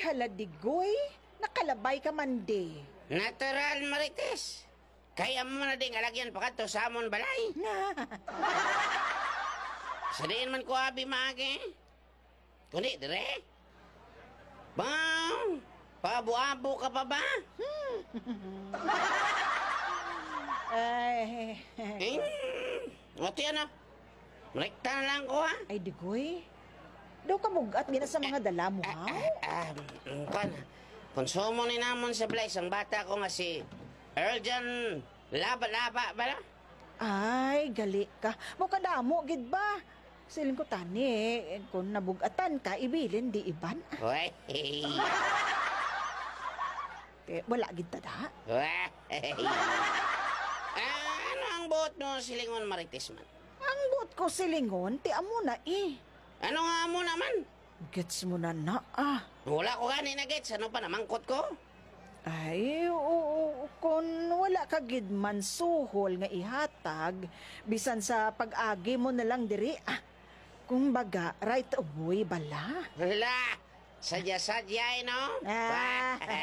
haladigoy. Nakalabay ka man di. Natural, Marites. Kaya mo na ding alagyan pa ka to sa amon balay. Sadiin man ko abi maagi. Kundi, dire. Bang! Pabu-abo ka pa ba? Ay, Ito yan ah. Rekta na lang ko ha. ay digoy. Daw ka mugat gina sa mga dala mo, ha? Konsumo ni namon sa Blaise ang bata ko nga si Earl John Laba-Laba ba na? Ay, gali ka. Mukadamo, gid ba? Siling ko tani, kung nabugatan ka, ibilin di iban. Wey. Wala gid tada. Wey. Ano ang buot mo silingon Marites man? Ang buot ko silingon, ti amo na Ano nga mo naman? Gets mo na Wala ko gani na gets. Ano pa namangkot ko? Ay, oo, kung wala ka gid man suhol nga ihatag, bisan sa pag-agi mo na lang diri, kung baga, right away bala. Hala, sadya-sadya no?